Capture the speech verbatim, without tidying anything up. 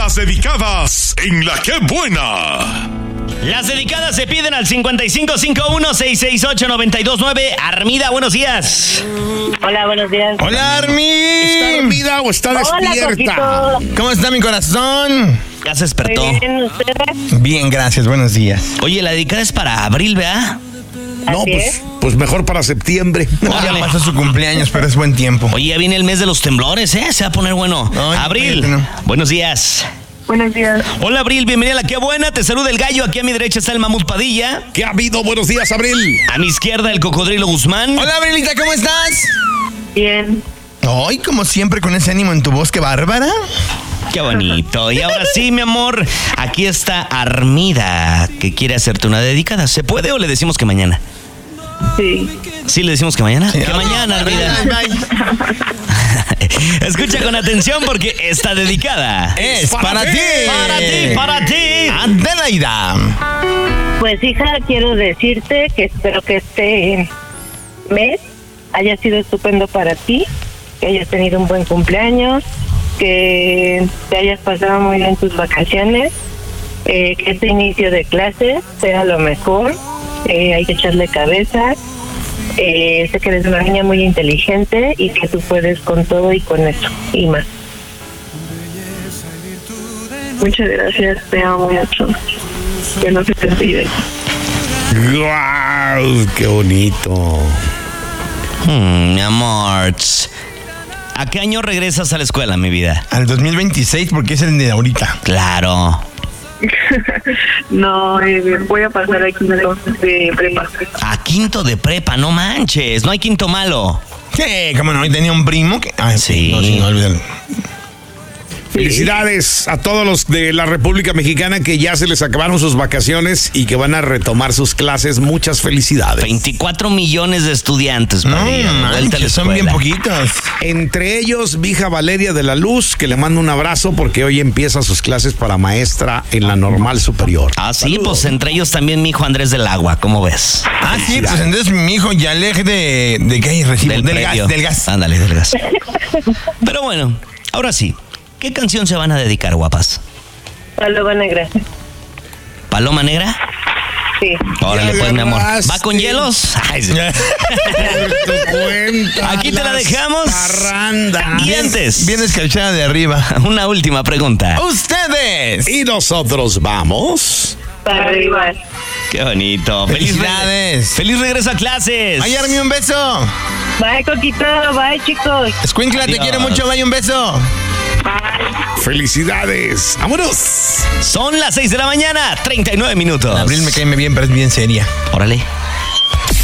Las dedicadas en La Qué Buena. Las dedicadas se piden al cincuenta y cinco cincuenta y uno, sesenta y seis ocho, noventa y dos nueve. Armida, buenos días. Hola, buenos días. Hola, Armi. ¿Está dormida o está despierta? Hola, ¿Cómo está mi corazón? Ya se despertó. Muy bien, ¿ustedes? Bien, gracias, buenos días. Oye, la dedicada es para abril, ¿verdad? No, Así pues, es. pues mejor para septiembre. Ya pasó su cumpleaños, pero es buen tiempo. Oye, ya viene el mes de los temblores, ¿eh? Se va a poner bueno. Ay, Abril, fíjate, no. buenos días. Buenos días. Hola, Abril, bienvenida a La Qué Buena. Te saluda el gallo. Aquí a mi derecha está el mamut Padilla. ¿Qué ha habido? Buenos días, Abril. A mi izquierda, el cocodrilo Guzmán. Hola, Abrilita, ¿cómo estás? Bien. Ay, como siempre, con ese ánimo en tu voz, qué bárbara. Qué bonito. Y ahora sí, mi amor, aquí está Armida, que quiere hacerte una dedicada. ¿Se puede o le decimos que mañana? Sí. ¿Sí le decimos que mañana? Sí. Que mañana, Armida. Bye, bye. Escucha con atención porque está dedicada. Es para, Para ti. ti. Para ti, para ti. Adelaida. Pues, hija, quiero decirte que espero que este mes haya sido estupendo para ti, que hayas tenido un buen cumpleaños, que te hayas pasado muy bien tus vacaciones, eh, que este inicio de clases sea lo mejor. Eh, hay que echarle cabeza. Eh, sé que eres una niña muy inteligente y que tú puedes con todo y con eso y más. Muchas gracias, te amo mucho. Que no se te olvide. ¡Guau! ¡Qué bonito! Hmm, mi amor. ¿A qué año regresas a la escuela, mi vida? Al dos mil veintiséis, porque es el de ahorita. Claro. No, eh, voy a pasar aquí de prepa. A quinto de prepa, no manches. No hay quinto malo. Sí, como no, y tenía un primo que... Ay, Sí. No, sí, no olvídalo. Felicidades a todos los de la República Mexicana que ya se les acabaron sus vacaciones y que van a retomar sus clases. Muchas felicidades. veinticuatro millones de estudiantes, No, Padilla, de vuelta a la manches, son bien escuela. poquitos. Entre ellos, mi hija Valeria de la Luz, que le mando un abrazo porque hoy empieza sus clases para maestra en la normal superior. Ah, sí, Saludos. pues entre ellos también mi hijo Andrés del Agua, ¿cómo ves? Ah, sí, pues entonces mi hijo ya aleje de... ¿De qué recibo? Del, predio. gas, del gas. Ándale, del gas. Pero bueno, ahora sí. ¿Qué canción se van a dedicar, guapas? Paloma Negra. ¿Paloma Negra? Sí. Órale, Ya pues, mi amor. agarraste. ¿Va con hielos? Ay, sí. Tu cuenta, Aquí te la las dejamos. parrandas. Y antes, Bien escarchada de arriba. una última pregunta. ¡Ustedes! Y nosotros vamos. Para arriba. Qué bonito. Feliz, Felicidades. re- feliz regreso a clases. Ay, Armi, un beso. Bye, Coquito. Bye, chicos. Escuincla, te Adiós. quiero mucho. Vaya, un beso. Felicidades. ¡Vámonos! Son las seis de la mañana, treinta y nueve minutos. Abril me cae bien, pero es bien seria. Órale.